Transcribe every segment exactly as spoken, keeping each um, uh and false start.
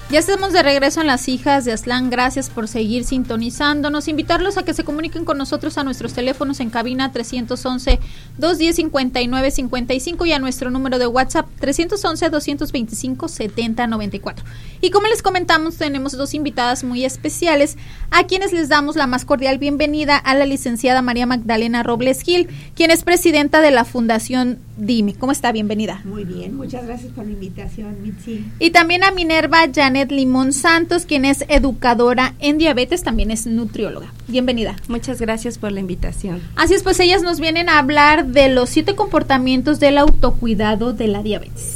Ya estamos de regreso en Las Hijas de Aztlán. Gracias por seguir sintonizándonos. Invitarlos a que se comuniquen con nosotros a nuestros teléfonos en cabina trescientos once, doscientos diez, cincuenta y nueve cincuenta y cinco y a nuestro número de WhatsApp trescientos once, doscientos veinticinco, setenta noventa y cuatro. Y como les comentamos, tenemos dos invitadas muy especiales a quienes les damos la más cordial bienvenida a la licenciada María Magdalena Robles Gil, quien es presidenta de la Fundación Dime. ¿Cómo está? Bienvenida. Muy bien, muchas gracias por la invitación, Mitzi. Y también a Minerva Janet Limón Santos, quien es educadora en diabetes, también es nutrióloga. Bienvenida. Muchas gracias por la invitación. Así es, pues ellas nos vienen a hablar de los siete comportamientos del autocuidado de la diabetes.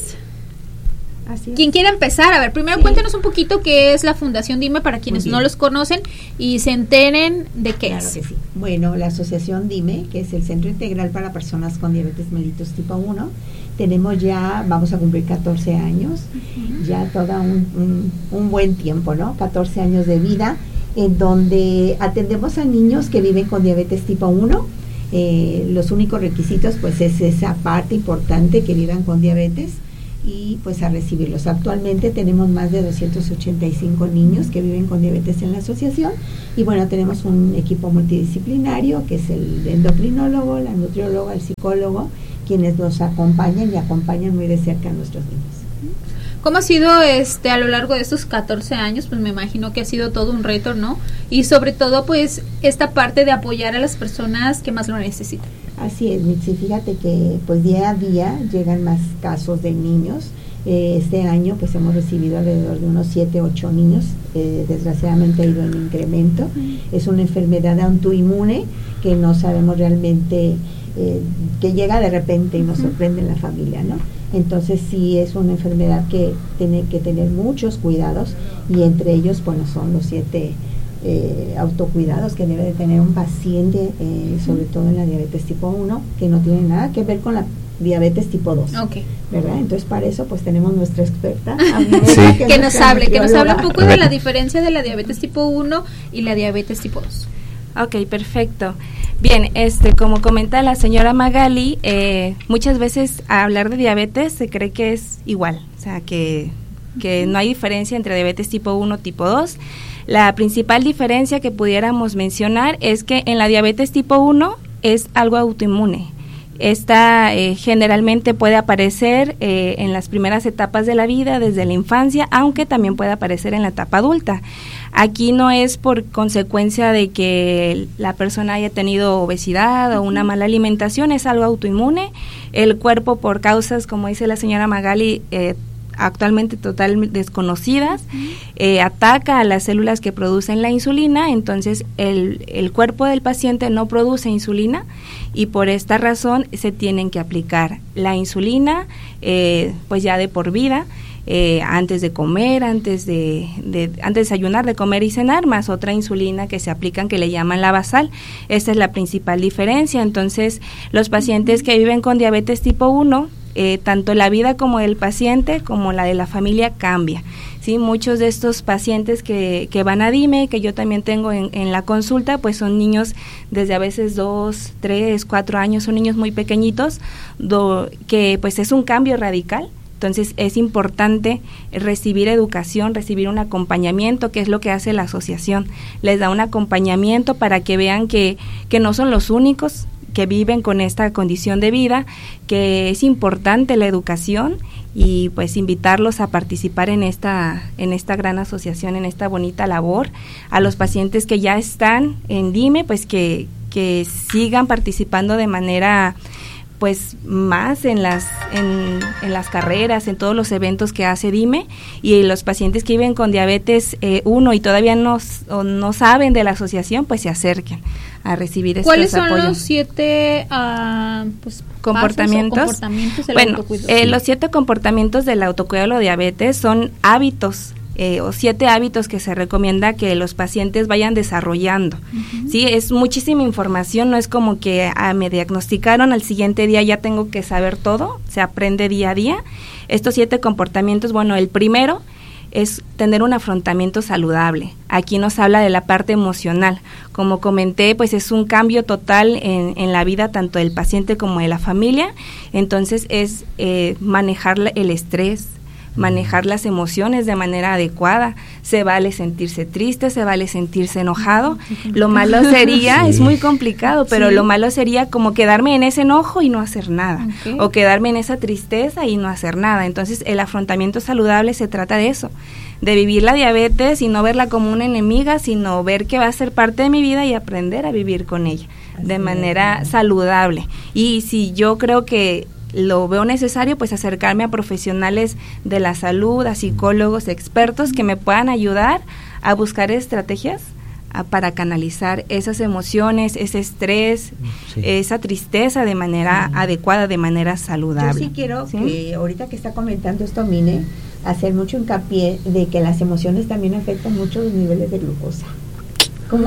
Así es. ¿Quién quiere empezar? A ver, primero sí. Cuéntenos un poquito qué es la Fundación Dime para quienes no los conocen y se enteren de qué claro es. Que sí. Bueno, la Asociación Dime, que es el Centro Integral para Personas con Diabetes Mellitus Tipo uno, tenemos ya, vamos a cumplir catorce años, uh-huh. ya todo un, un, un buen tiempo, ¿no? catorce años de vida, en donde atendemos a niños que viven con diabetes tipo uno. Eh, los únicos requisitos, pues, es esa parte importante, que vivan con diabetes, y pues a recibirlos. Actualmente tenemos más de doscientos ochenta y cinco niños que viven con diabetes en la asociación, y bueno, tenemos un equipo multidisciplinario que es el endocrinólogo, la nutrióloga, el psicólogo, quienes nos acompañan y acompañan muy de cerca a nuestros niños. ¿Cómo ha sido este a lo largo de estos catorce años? Pues me imagino que ha sido todo un reto, ¿no? Y sobre todo, pues, esta parte de apoyar a las personas que más lo necesitan. Así es, Mitzi, fíjate que pues día a día llegan más casos de niños. Eh, este año pues hemos recibido alrededor de unos siete, ocho niños. Eh, desgraciadamente ha ido en incremento. Mm. Es una enfermedad autoinmune que no sabemos realmente, eh, que llega de repente y nos mm. sorprende en la familia, ¿no? Entonces sí es una enfermedad que tiene que tener muchos cuidados, y entre ellos, bueno, son los siete eh, autocuidados que debe de tener un paciente, eh, sobre todo en la diabetes tipo uno, que no tiene nada que ver con la diabetes tipo dos, okay. ¿verdad? Entonces para eso pues tenemos nuestra experta, sí. que, que nos hable, que nos hable un poco de la diferencia de la diabetes tipo uno y la diabetes tipo dos. Ok, perfecto. Bien, este, como comenta la señora Magali, eh, muchas veces a hablar de diabetes se cree que es igual, o sea, que, que no hay diferencia entre diabetes tipo uno, tipo dos. La principal diferencia que pudiéramos mencionar es que en la diabetes tipo uno es algo autoinmune. Esta eh, generalmente puede aparecer eh, en las primeras etapas de la vida, desde la infancia, aunque también puede aparecer en la etapa adulta. Aquí no es por consecuencia de que la persona haya tenido obesidad o una mala alimentación, es algo autoinmune. El cuerpo, por causas, como dice la señora Magali, eh, actualmente totalmente desconocidas, eh, ataca a las células que producen la insulina. Entonces el, el cuerpo del paciente no produce insulina, y por esta razón se tienen que aplicar la insulina eh, pues ya de por vida, eh, antes de comer, antes de, de antes de desayunar, de comer y cenar, más otra insulina que se aplican que le llaman la basal. Esta es la principal diferencia. Entonces los pacientes que viven con diabetes tipo uno, Eh, tanto la vida como del paciente como la de la familia cambia, ¿sí? Muchos de estos pacientes que, que van a Dime, que yo también tengo en, en la consulta, pues son niños desde a veces dos, tres, cuatro años, son niños muy pequeñitos, do, que pues es un cambio radical. Entonces es importante recibir educación, recibir un acompañamiento, que es lo que hace la asociación. Les da un acompañamiento para que vean que, que no son los únicos que viven con esta condición de vida, que es importante la educación, y pues invitarlos a participar en esta en esta gran asociación, en esta bonita labor. A los pacientes que ya están en Dime, pues que, que sigan participando de manera pues más en las en, en las carreras, en todos los eventos que hace Dime, y los pacientes que viven con diabetes eh, uno y todavía no, no saben de la asociación, pues se acerquen a recibir estos apoyos. ¿Cuáles son los siete uh, pues, comportamientos? comportamientos del bueno, autocuidado? Eh, los siete comportamientos del autocuidado de la diabetes son hábitos, Eh, o siete hábitos que se recomienda que los pacientes vayan desarrollando. Uh-huh. Sí, es muchísima información, no es como que ah, me diagnosticaron, al siguiente día ya tengo que saber todo, se aprende día a día. Estos siete comportamientos, bueno, el primero es tener un afrontamiento saludable. Aquí nos habla de la parte emocional. Como comenté, pues es un cambio total en, en la vida tanto del paciente como de la familia. Entonces es eh, manejar el estrés, manejar las emociones de manera adecuada. Se vale sentirse triste, se vale sentirse enojado. Lo malo sería, sí. es muy complicado, pero sí. lo malo sería como quedarme en ese enojo y no hacer nada, okay. o quedarme en esa tristeza y no hacer nada. Entonces, el afrontamiento saludable se trata de eso, de vivir la diabetes y no verla como una enemiga, sino ver que va a ser parte de mi vida y aprender a vivir con ella Así de manera es. saludable. Y si yo creo que lo veo necesario, pues acercarme a profesionales de la salud, a psicólogos, expertos que me puedan ayudar a buscar estrategias a, para canalizar esas emociones, ese estrés, sí. esa tristeza de manera sí. adecuada, de manera saludable. Yo sí quiero ¿Sí? que ahorita que está comentando esto, Mine, hacer mucho hincapié de que las emociones también afectan mucho los niveles de glucosa. Como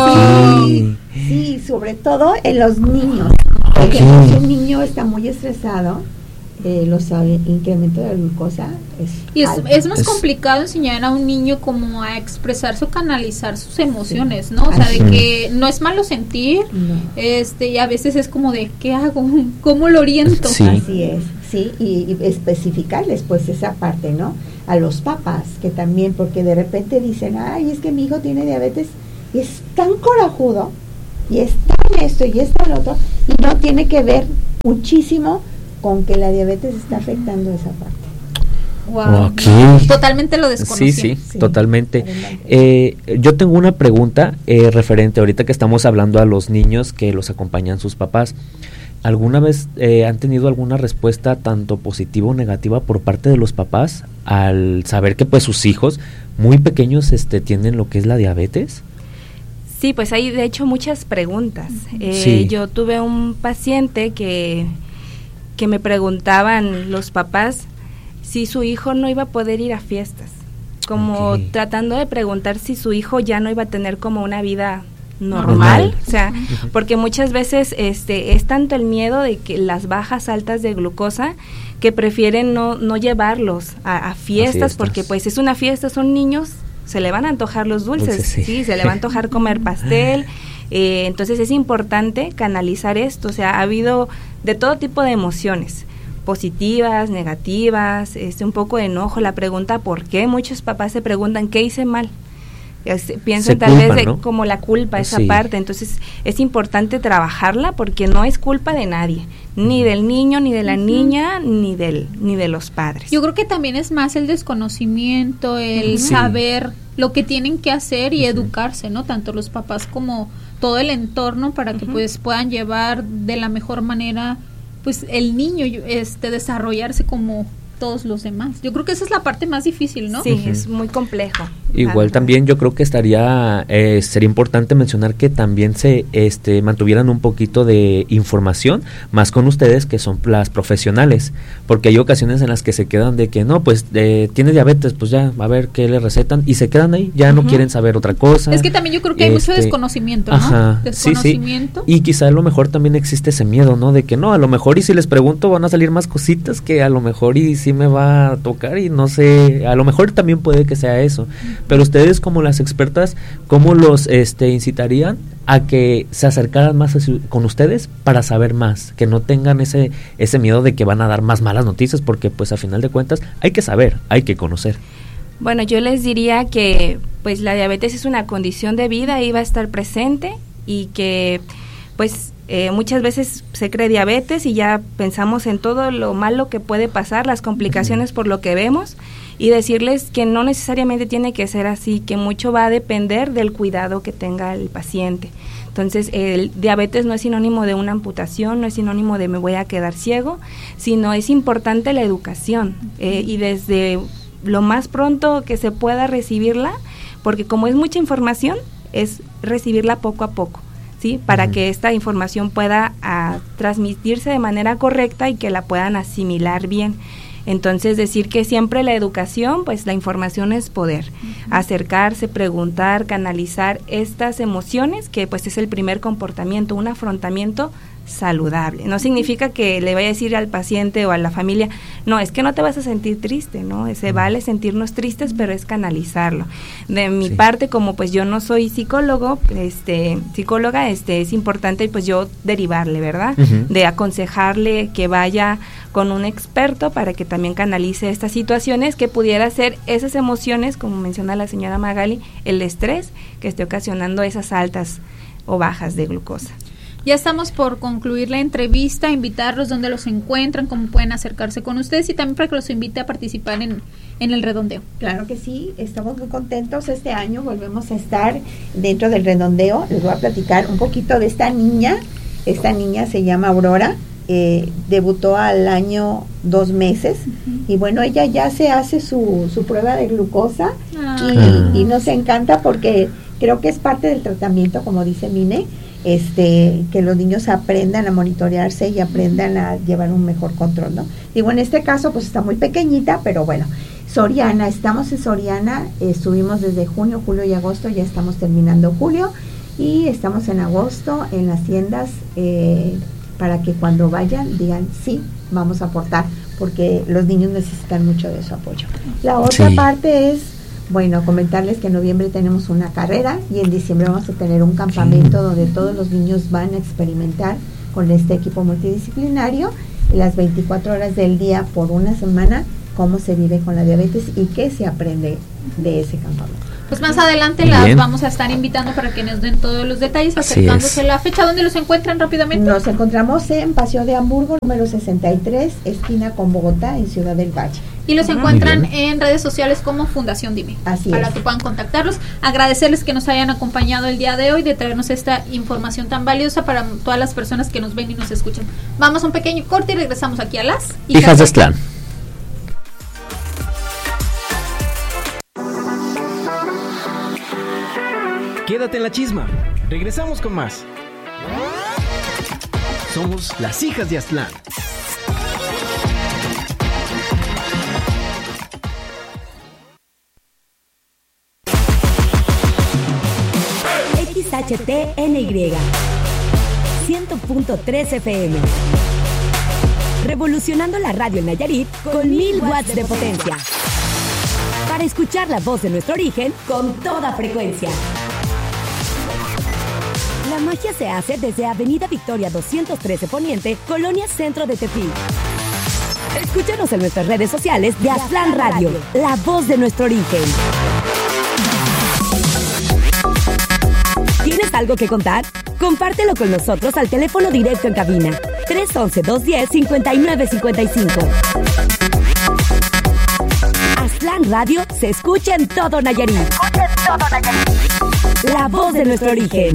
no. Sí, sí, sobre todo en los niños. Porque si un niño está muy estresado, eh, los incrementos de glucosa es y es, alto. es más es, complicado enseñar a un niño como a expresarse o canalizar sus emociones, sí. ¿no? O sea, de que no es malo sentir, no. este y a veces es como de ¿qué hago? ¿Cómo lo oriento? Sí. Así es, sí, y, y especificarles pues esa parte, ¿no? A los papás que también, porque de repente dicen, ay, es que mi hijo tiene diabetes y es tan corajudo y es tan esto y es tan otro, y no tiene que ver muchísimo con que la diabetes está afectando esa parte. Wow. Okay. Totalmente lo desconocía. Sí, sí, sí, totalmente. Eh, yo tengo una pregunta eh, referente, ahorita que estamos hablando a los niños que los acompañan sus papás. ¿Alguna vez eh, han tenido alguna respuesta tanto positiva o negativa por parte de los papás al saber que pues sus hijos muy pequeños este tienen lo que es la diabetes? Sí, pues hay de hecho muchas preguntas. Eh, sí. Yo tuve un paciente que, que me preguntaban los papás si su hijo no iba a poder ir a fiestas, como okay. tratando de preguntar si su hijo ya no iba a tener como una vida normal, normal. o sea, uh-huh. porque muchas veces este es tanto el miedo de que las bajas altas de glucosa que prefieren no, no llevarlos a, a, fiestas, a fiestas, porque pues es una fiesta, son niños, se le van a antojar los dulces, dulces sí. sí, se le va a antojar comer pastel, eh, entonces es importante canalizar esto, o sea, ha habido de todo tipo de emociones, positivas, negativas, este un poco de enojo, la pregunta ¿por qué? Muchos papás se preguntan ¿qué hice mal? Este, piensan tal culpan, vez de ¿no? como la culpa, esa sí. parte, entonces es importante trabajarla porque no es culpa de nadie, ni del niño, ni de la uh-huh. niña, ni del ni de los padres. Yo creo que también es más el desconocimiento, el sí. saber lo que tienen que hacer y uh-huh. educarse, ¿no? Tanto los papás como todo el entorno para que uh-huh. pues puedan llevar de la mejor manera pues el niño este desarrollarse como todos los demás. Yo creo que esa es la parte más difícil, ¿no? Sí, uh-huh. es muy complejo. Igual ah, también yo creo que estaría, eh, sería importante mencionar que también se este, mantuvieran un poquito de información, más con ustedes que son las profesionales, porque hay ocasiones en las que se quedan de que no, pues eh, tiene diabetes, pues ya, a ver qué le recetan, y se quedan ahí, ya uh-huh. no quieren saber otra cosa. Es que también yo creo que hay este, mucho desconocimiento, ¿no? Ajá, desconocimiento. Sí, sí. Y quizá a lo mejor también existe ese miedo, ¿no? De que no, a lo mejor y si les pregunto van a salir más cositas que a lo mejor y sí me va a tocar y no sé, a lo mejor también puede que sea eso, pero ustedes como las expertas, ¿cómo los este incitarían a que se acercaran más a su, con ustedes para saber más, que no tengan ese ese miedo de que van a dar más malas noticias, porque pues a final de cuentas hay que saber, hay que conocer? Bueno, yo les diría que pues la diabetes es una condición de vida y va a estar presente y que pues Eh, muchas veces se cree diabetes y ya pensamos en todo lo malo que puede pasar, las complicaciones por lo que vemos, y decirles que no necesariamente tiene que ser así, que mucho va a depender del cuidado que tenga el paciente. Entonces, el diabetes no es sinónimo de una amputación, no es sinónimo de me voy a quedar ciego, sino es importante la educación eh, y desde lo más pronto que se pueda recibirla, porque como es mucha información, es recibirla poco a poco. ¿Sí? Para uh-huh. que esta información pueda a, transmitirse de manera correcta y que la puedan asimilar bien. Entonces, decir que siempre la educación, pues la información es poder. Uh-huh. Acercarse, preguntar, canalizar estas emociones, que pues es el primer comportamiento, un afrontamiento saludable. No significa que le vaya a decir al paciente o a la familia, no, es que no te vas a sentir triste, ¿no? Se vale sentirnos tristes, pero es canalizarlo. De mi sí. parte, como pues yo no soy psicólogo, este, psicóloga, este, es importante pues yo derivarle, ¿verdad? Uh-huh. De aconsejarle que vaya con un experto para que también canalice estas situaciones que pudiera ser esas emociones, como menciona la señora Magali, el estrés que esté ocasionando esas altas o bajas de glucosa. Ya estamos por concluir la entrevista, invitarlos donde los encuentran, cómo pueden acercarse con ustedes y también para que los invite a participar en, en el redondeo. Claro que sí, estamos muy contentos este año, volvemos a estar dentro del redondeo. Les voy a platicar un poquito de esta niña. Esta niña se llama Aurora, eh, debutó al año dos meses uh-huh. y bueno, ella ya se hace su, su prueba de glucosa ah. y, y nos encanta porque creo que es parte del tratamiento, como dice Mine, este que los niños aprendan a monitorearse y aprendan a llevar un mejor control, ¿no? Digo, en este caso pues está muy pequeñita, pero bueno, Soriana, estamos en Soriana, eh, estuvimos desde junio, julio y agosto, ya estamos terminando julio y estamos en agosto en las tiendas eh, para que cuando vayan digan sí, vamos a aportar, porque los niños necesitan mucho de su apoyo. La otra sí. parte es, bueno, comentarles que en noviembre tenemos una carrera y en diciembre vamos a tener un campamento sí. donde todos los niños van a experimentar con este equipo multidisciplinario las veinticuatro horas del día por una semana cómo se vive con la diabetes y qué se aprende de ese campamento. Pues más adelante Bien. las vamos a estar invitando para que nos den todos los detalles, acercándose a la fecha. ¿Dónde los encuentran rápidamente? Nos encontramos en Paseo de Hamburgo, número sesenta y tres, esquina con Bogotá, en Ciudad del Valle. Y los ah, encuentran en redes sociales como Fundación Dime. Así para es. que puedan contactarlos. Agradecerles que nos hayan acompañado el día de hoy, de traernos esta información tan valiosa para todas las personas que nos ven y nos escuchan. Vamos a un pequeño corte y regresamos aquí a las Hijas, Hijas de Aztlán. Quédate en la chisma. Regresamos con más. Somos las Hijas de Aztlán. X H T N Y cien punto tres F M. Revolucionando la radio en Nayarit con mil watts de potencia. Para escuchar la voz de nuestro origen con toda frecuencia. La magia se hace desde Avenida Victoria doscientos trece Poniente, Colonia Centro de Tepic. Escúchanos en nuestras redes sociales de Aztlán Radio, la voz de nuestro origen. ¿Tienes algo que contar? Compártelo con nosotros al teléfono directo en cabina tres once, dos diez, cincuenta y nueve cincuenta y cinco. Aztlán Radio se escucha en todo Nayarit. Se escucha en todo Nayarit. La voz de nuestro origen.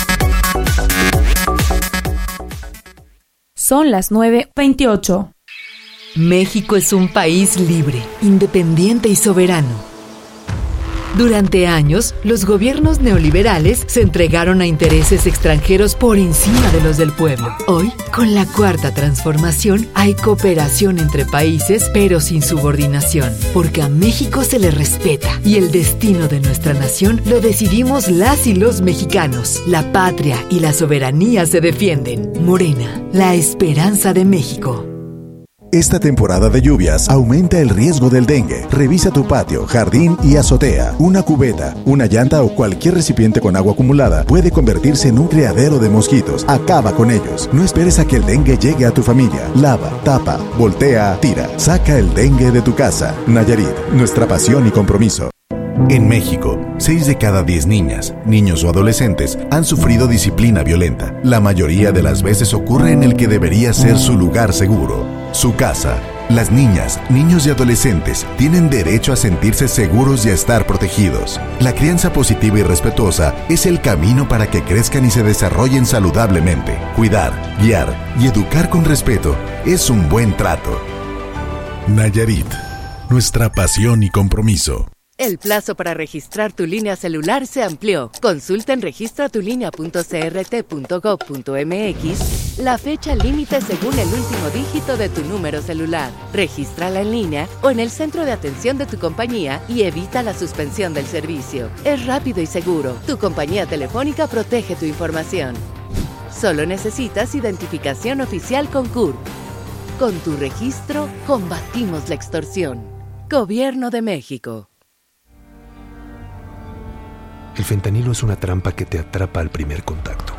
Son las nueve veintiocho. México es un país libre, independiente y soberano. Durante años, los gobiernos neoliberales se entregaron a intereses extranjeros por encima de los del pueblo. Hoy, con la Cuarta Transformación, hay cooperación entre países, pero sin subordinación, porque a México se le respeta y el destino de nuestra nación lo decidimos las y los mexicanos. La patria y la soberanía se defienden. Morena, la esperanza de México. Esta temporada de lluvias aumenta el riesgo del dengue. Revisa tu patio, jardín y azotea. Una cubeta, una llanta o cualquier recipiente con agua acumulada puede convertirse en un criadero de mosquitos. Acaba con ellos. No esperes a que el dengue llegue a tu familia. Lava, tapa, voltea, tira. Saca el dengue de tu casa. Nayarit, nuestra pasión y compromiso. En México, seis de cada diez niñas, niños o adolescentes han sufrido disciplina violenta. La mayoría de las veces ocurre en el que debería ser su lugar seguro, su casa. Las niñas, niños y adolescentes tienen derecho a sentirse seguros y a estar protegidos. La crianza positiva y respetuosa es el camino para que crezcan y se desarrollen saludablemente. Cuidar, guiar y educar con respeto es un buen trato. Nayarit, nuestra pasión y compromiso. El plazo para registrar tu línea celular se amplió. Consulta en registra tu línea punto c r t punto gov punto m x la fecha límite según el último dígito de tu número celular. Regístrala en línea o en el centro de atención de tu compañía y evita la suspensión del servicio. Es rápido y seguro. Tu compañía telefónica protege tu información. Solo necesitas identificación oficial con C U R P. Con tu registro, combatimos la extorsión. Gobierno de México. El fentanilo es una trampa que te atrapa al primer contacto.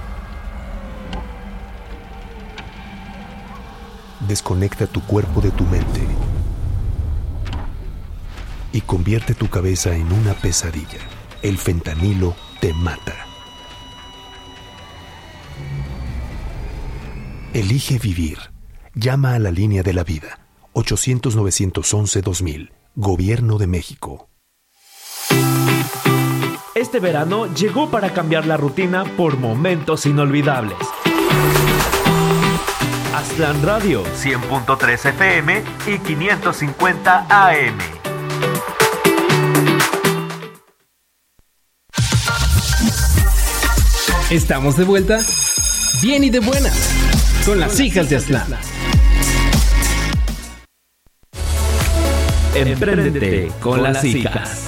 Desconecta tu cuerpo de tu mente y convierte tu cabeza en una pesadilla. El fentanilo te mata. Elige vivir. Llama a la línea de la vida. ochocientos, novecientos once, dos mil. Gobierno de México. Este verano llegó para cambiar la rutina por momentos inolvidables. Aztlán Radio, cien punto tres F M y quinientos cincuenta A M. Estamos de vuelta, bien y de buenas, con las hijas de Aztlán. Empréndete con las hijas.